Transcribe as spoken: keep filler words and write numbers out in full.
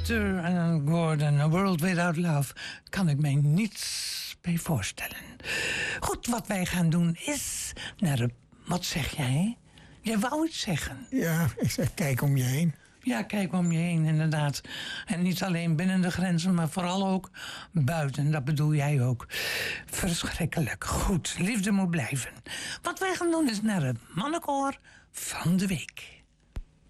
Peter en Gordon, A World Without Love. Kan ik mij niets bij voorstellen. Goed, wat wij gaan doen is naar de... Wat zeg jij? Jij wou iets zeggen. Ja, ik zeg kijk om je heen. Ja, kijk om je heen, inderdaad. En niet alleen binnen de grenzen, maar vooral ook buiten. Dat bedoel jij ook. Verschrikkelijk. Goed, liefde moet blijven. Wat wij gaan doen is naar het mannenkoor van de week.